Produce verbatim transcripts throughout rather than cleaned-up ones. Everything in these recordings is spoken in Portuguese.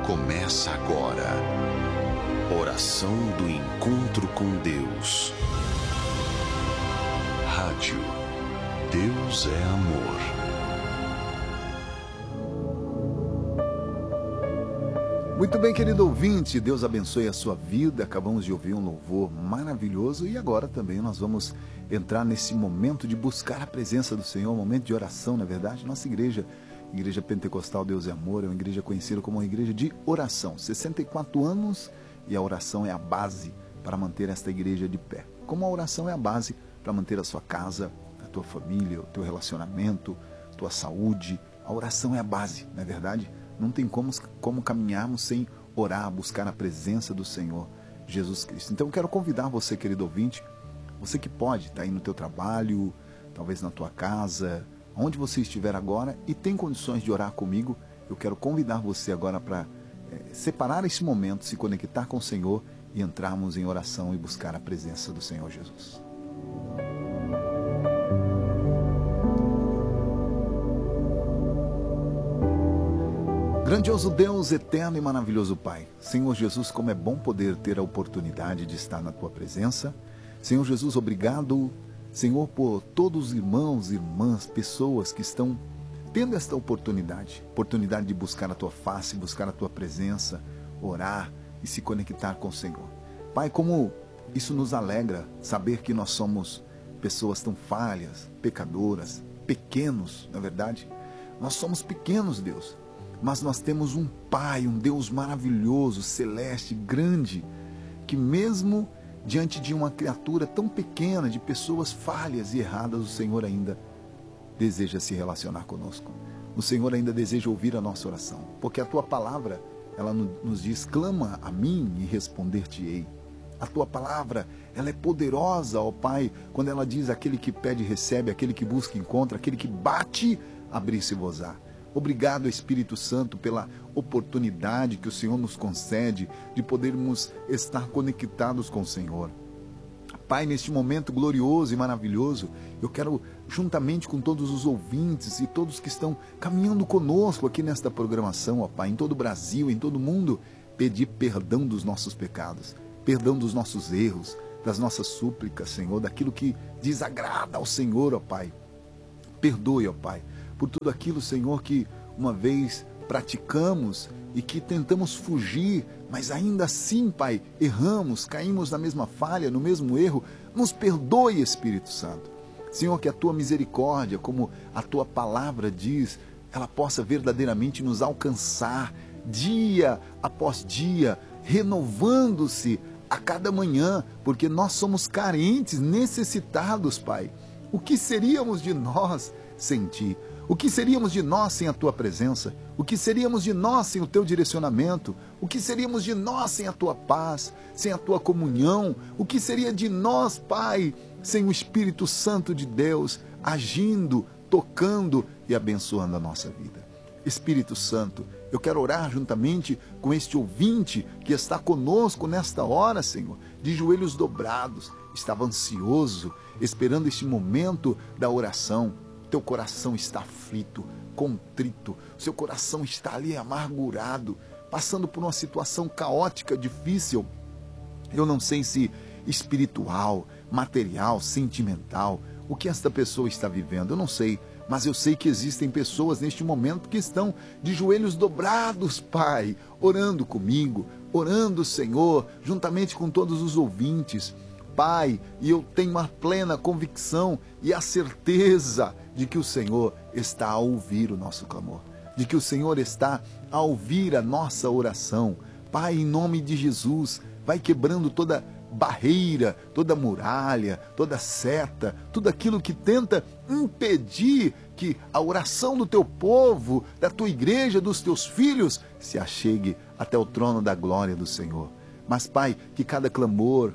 Começa agora. Oração do encontro com Deus. Rádio Deus é Amor. Muito bem, querido ouvinte, Deus abençoe a sua vida. Acabamos de ouvir um louvor maravilhoso e agora também nós vamos entrar nesse momento de buscar a presença do Senhor, um momento de oração, na verdade. Nossa igreja, Igreja Pentecostal Deus é Amor, é uma igreja conhecida como uma igreja de oração. sessenta e quatro anos e a oração é a base para manter esta igreja de pé. Como a oração é a base para manter a sua casa, a tua família, o teu relacionamento, a tua saúde, a oração é a base, não é verdade? Não tem como, como caminharmos sem orar, buscar a presença do Senhor Jesus Cristo. Então eu quero convidar você, querido ouvinte, você que pode estar aí no teu trabalho, talvez na tua casa, onde você estiver agora e tem condições de orar comigo, eu quero convidar você agora para é, separar esse momento, se conectar com o Senhor e entrarmos em oração e buscar a presença do Senhor Jesus. Grandioso Deus, eterno e maravilhoso Pai, Senhor Jesus, como é bom poder ter a oportunidade de estar na Tua presença. Senhor Jesus, obrigado, Senhor, por todos os irmãos e irmãs, pessoas que estão tendo esta oportunidade, oportunidade de buscar a Tua face, buscar a Tua presença, orar e se conectar com o Senhor. Pai, como isso nos alegra, saber que nós somos pessoas tão falhas, pecadoras, pequenos, na verdade. Nós somos pequenos, Deus. Mas nós temos um Pai, um Deus maravilhoso, celeste, grande, que mesmo diante de uma criatura tão pequena, de pessoas falhas e erradas, o Senhor ainda deseja se relacionar conosco. O Senhor ainda deseja ouvir a nossa oração, porque a Tua palavra, ela nos diz, clama a mim e responder-te-ei. A Tua palavra, ela é poderosa, ó Pai, quando ela diz, aquele que pede recebe, aquele que busca encontra, aquele que bate, abrir-se-vos-á. Obrigado, Espírito Santo, pela oportunidade que o Senhor nos concede de podermos estar conectados com o Senhor. Pai, neste momento glorioso e maravilhoso, eu quero, juntamente com todos os ouvintes e todos que estão caminhando conosco aqui nesta programação, ó Pai, em todo o Brasil, em todo o mundo, pedir perdão dos nossos pecados, perdão dos nossos erros, das nossas súplicas, Senhor, daquilo que desagrada ao Senhor, ó Pai. Perdoe, ó Pai, por tudo aquilo, Senhor, que uma vez praticamos e que tentamos fugir, mas ainda assim, Pai, erramos, caímos na mesma falha, no mesmo erro. Nos perdoe, Espírito Santo. Senhor, que a Tua misericórdia, como a Tua palavra diz, ela possa verdadeiramente nos alcançar dia após dia, renovando-se a cada manhã, porque nós somos carentes, necessitados, Pai. O que seríamos de nós sem Ti? O que seríamos de nós sem a Tua presença? O que seríamos de nós sem o Teu direcionamento? O que seríamos de nós sem a Tua paz, sem a Tua comunhão? O que seria de nós, Pai, sem o Espírito Santo de Deus agindo, tocando e abençoando a nossa vida? Espírito Santo, eu quero orar juntamente com este ouvinte que está conosco nesta hora, Senhor, de joelhos dobrados, estava ansioso, esperando este momento da oração. Teu coração está aflito, contrito, seu coração está ali amargurado, passando por uma situação caótica, difícil. Eu não sei se espiritual, material, sentimental, o que esta pessoa está vivendo, eu não sei, mas eu sei que existem pessoas neste momento que estão de joelhos dobrados, Pai, orando comigo, orando, Senhor, juntamente com todos os ouvintes, Pai, e eu tenho a plena convicção e a certeza de que o Senhor está a ouvir o nosso clamor, de que o Senhor está a ouvir a nossa oração. Pai, em nome de Jesus, vai quebrando toda barreira, toda muralha, toda seta, tudo aquilo que tenta impedir que a oração do Teu povo, da Tua igreja, dos Teus filhos, se achegue até o trono da glória do Senhor. Mas, Pai, que cada clamor,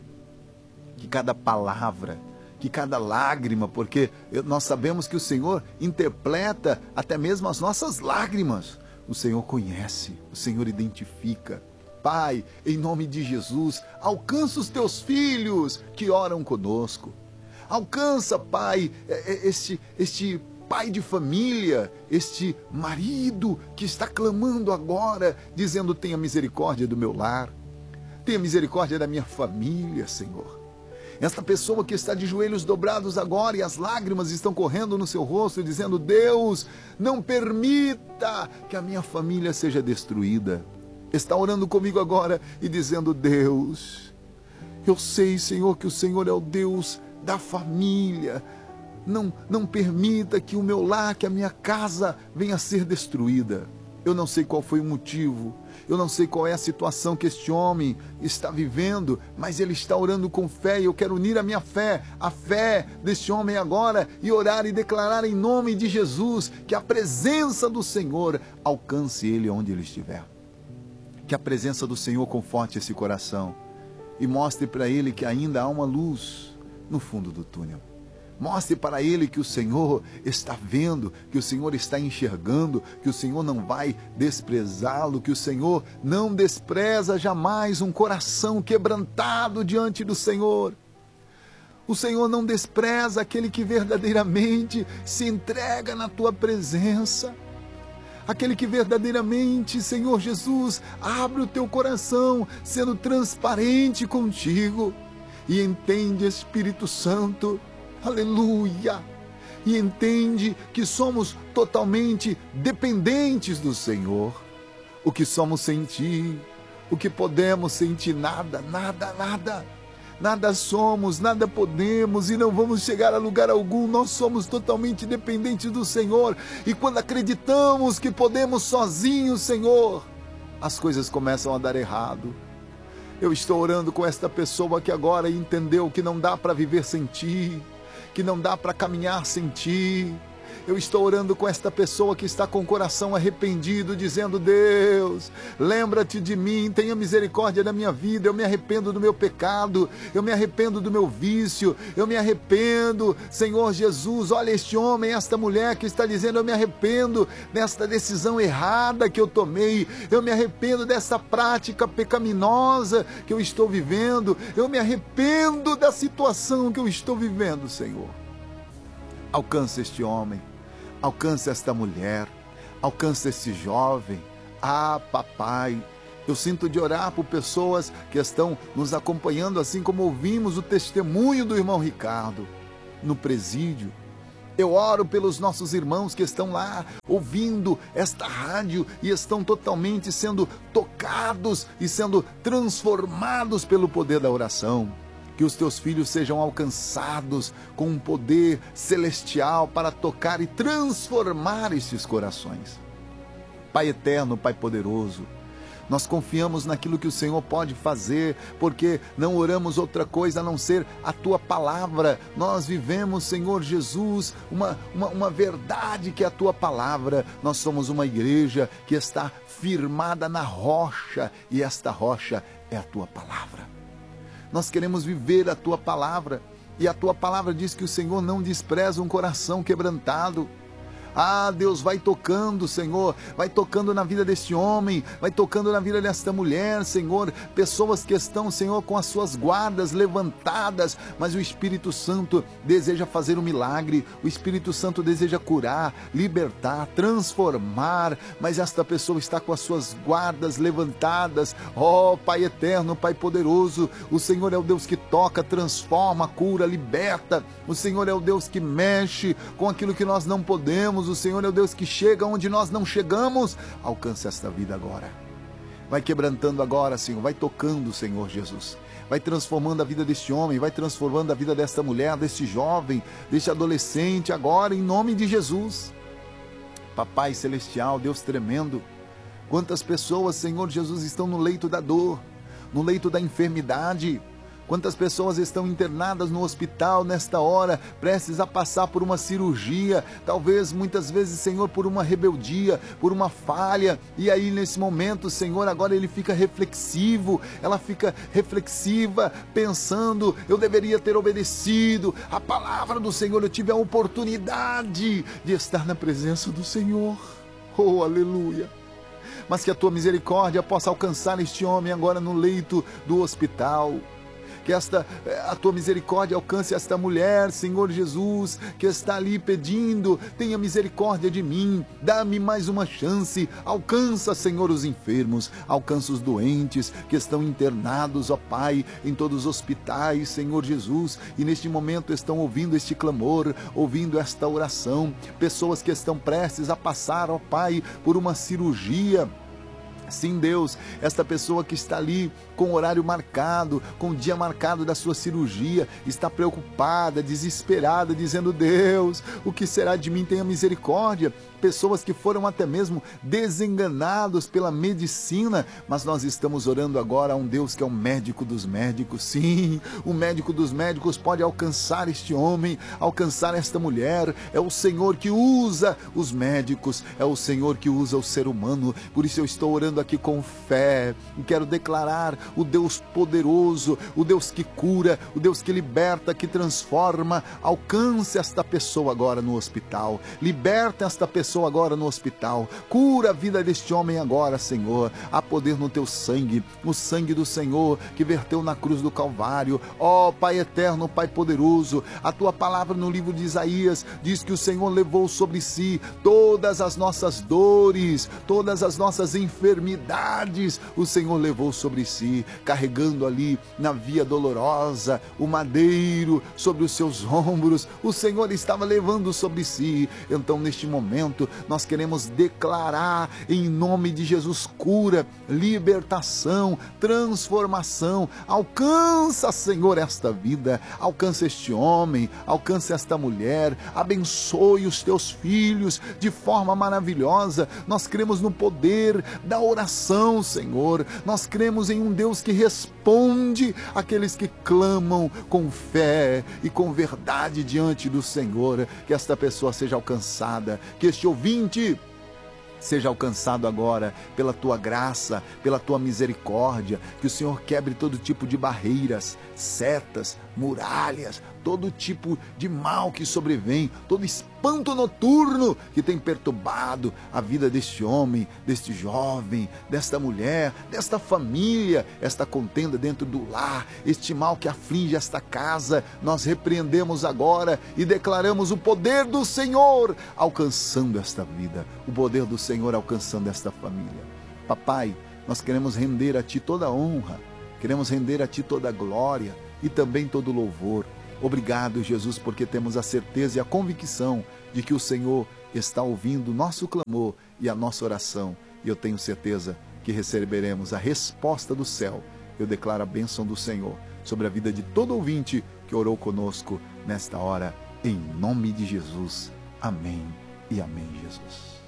que cada palavra, que cada lágrima, porque nós sabemos que o Senhor interpreta até mesmo as nossas lágrimas. O Senhor conhece, o Senhor identifica. Pai, em nome de Jesus, alcança os Teus filhos que oram conosco. Alcança, Pai, este, este pai de família, este marido que está clamando agora, dizendo: tenha misericórdia do meu lar, tenha misericórdia da minha família, Senhor. Esta pessoa que está de joelhos dobrados agora e as lágrimas estão correndo no seu rosto, dizendo: Deus, não permita que a minha família seja destruída. Está orando comigo agora e dizendo: Deus, eu sei, Senhor, que o Senhor é o Deus da família. Não, não permita que o meu lar, que a minha casa venha a ser destruída. Eu não sei qual foi o motivo, eu não sei qual é a situação que este homem está vivendo, mas ele está orando com fé e eu quero unir a minha fé, a fé deste homem agora e orar e declarar em nome de Jesus que a presença do Senhor alcance ele onde ele estiver. Que a presença do Senhor conforte esse coração e mostre para ele que ainda há uma luz no fundo do túnel. Mostre para ele que o Senhor está vendo, que o Senhor está enxergando, que o Senhor não vai desprezá-lo, que o Senhor não despreza jamais um coração quebrantado diante do Senhor. O Senhor não despreza aquele que verdadeiramente se entrega na tua presença. Aquele que verdadeiramente, Senhor Jesus, abre o teu coração, sendo transparente contigo. E entende, Espírito Santo, aleluia, e entende que somos totalmente dependentes do Senhor. O que somos sem Ti, o que podemos sem Ti, nada, nada, nada. Nada somos, nada podemos e não vamos chegar a lugar algum. Nós somos totalmente dependentes do Senhor. E quando acreditamos que podemos sozinhos, Senhor, as coisas começam a dar errado. Eu estou orando com esta pessoa que agora entendeu que não dá para viver sem Ti, que não dá para caminhar sem Ti. Eu estou orando com esta pessoa que está com o coração arrependido, dizendo: Deus, lembra-te de mim, tenha misericórdia da minha vida, eu me arrependo do meu pecado, eu me arrependo do meu vício, eu me arrependo, Senhor Jesus. Olha este homem, esta mulher que está dizendo: eu me arrependo desta decisão errada que eu tomei, eu me arrependo dessa prática pecaminosa que eu estou vivendo, eu me arrependo da situação que eu estou vivendo, Senhor. Alcança este homem, alcança esta mulher, alcança este jovem. Ah, papai, eu sinto de orar por pessoas que estão nos acompanhando, assim como ouvimos o testemunho do irmão Ricardo no presídio. Eu oro pelos nossos irmãos que estão lá ouvindo esta rádio e estão totalmente sendo tocados e sendo transformados pelo poder da oração. Que os teus filhos sejam alcançados com um poder celestial para tocar e transformar esses corações. Pai eterno, Pai poderoso, nós confiamos naquilo que o Senhor pode fazer, porque não oramos outra coisa a não ser a Tua palavra. Nós vivemos, Senhor Jesus, uma, uma, uma verdade que é a Tua palavra. Nós somos uma igreja que está firmada na rocha, e esta rocha é a Tua palavra. Nós queremos viver a Tua palavra, e a Tua palavra diz que o Senhor não despreza um coração quebrantado. Ah, Deus, vai tocando, Senhor, vai tocando na vida deste homem, vai tocando na vida desta mulher, Senhor, pessoas que estão, Senhor, com as suas guardas levantadas, mas o Espírito Santo deseja fazer um milagre, o Espírito Santo deseja curar, libertar, transformar, mas esta pessoa está com as suas guardas levantadas. Ó, Pai eterno, Pai poderoso, o Senhor é o Deus que toca, transforma, cura, liberta, o Senhor é o Deus que mexe com aquilo que nós não podemos, o Senhor é o Deus que chega onde nós não chegamos. Alcance esta vida agora. Vai quebrantando agora, Senhor. Vai tocando, Senhor Jesus. Vai transformando a vida deste homem. Vai transformando a vida desta mulher, deste jovem, deste adolescente agora, em nome de Jesus. Papai celestial, Deus tremendo. Quantas pessoas, Senhor Jesus, estão no leito da dor, no leito da enfermidade. Quantas pessoas estão internadas no hospital nesta hora, prestes a passar por uma cirurgia, talvez muitas vezes, Senhor, por uma rebeldia, por uma falha, e aí nesse momento, Senhor, agora ele fica reflexivo, ela fica reflexiva, pensando: eu deveria ter obedecido a palavra do Senhor, eu tive a oportunidade de estar na presença do Senhor. Oh, aleluia! Mas que a Tua misericórdia possa alcançar este homem agora no leito do hospital. que esta, a tua misericórdia alcance esta mulher, Senhor Jesus, que está ali pedindo, tenha misericórdia de mim, dá-me mais uma chance, alcança, Senhor, os enfermos, alcança os doentes que estão internados, ó Pai, em todos os hospitais, Senhor Jesus, e neste momento estão ouvindo este clamor, ouvindo esta oração, pessoas que estão prestes a passar, ó Pai, por uma cirurgia. Sim, Deus, esta pessoa que está ali com o horário marcado, com o dia marcado da sua cirurgia, está preocupada, desesperada, dizendo: Deus, o que será de mim? Tenha misericórdia. Pessoas que foram até mesmo desenganados pela medicina, mas nós estamos orando agora a um Deus que é o médico dos médicos. Sim, o médico dos médicos pode alcançar este homem, alcançar esta mulher. É o Senhor que usa os médicos, é o Senhor que usa o ser humano. Por isso eu estou orando aqui com fé e quero declarar o Deus poderoso, o Deus que cura, o Deus que liberta, que transforma. Alcance esta pessoa agora no hospital, liberta esta pessoa agora no hospital, cura a vida deste homem agora, Senhor. Há poder no teu sangue, o sangue do Senhor que verteu na cruz do Calvário. Ó Pai eterno, Pai poderoso, a tua palavra no livro de Isaías diz que o Senhor levou sobre si todas as nossas dores, todas as nossas enfermidades, o Senhor levou sobre si, carregando ali na via dolorosa o madeiro sobre os seus ombros, o Senhor estava levando sobre si. Então neste momento nós queremos declarar em nome de Jesus cura, libertação, transformação. Alcança, Senhor, esta vida, alcança este homem, alcança esta mulher, abençoe os teus filhos de forma maravilhosa. Nós cremos no poder da oração, Senhor. Nós cremos em um Deus que responde àqueles que clamam com fé e com verdade diante do Senhor. Que esta pessoa seja alcançada, que este ouvinte seja alcançado agora pela tua graça, pela tua misericórdia, que o Senhor quebre todo tipo de barreiras, setas, muralhas, todo tipo de mal que sobrevém, todo espanto noturno que tem perturbado a vida deste homem, deste jovem, desta mulher, desta família, esta contenda dentro do lar, este mal que aflige esta casa. Nós repreendemos agora e declaramos o poder do Senhor alcançando esta vida, o poder do Senhor alcançando esta família. Papai, nós queremos render a Ti toda a honra, queremos render a Ti toda a glória e também todo o louvor. Obrigado, Jesus, porque temos a certeza e a convicção de que o Senhor está ouvindo o nosso clamor e a nossa oração. E eu tenho certeza que receberemos a resposta do céu. Eu declaro a bênção do Senhor sobre a vida de todo ouvinte que orou conosco nesta hora, em nome de Jesus. Amém e amém, Jesus.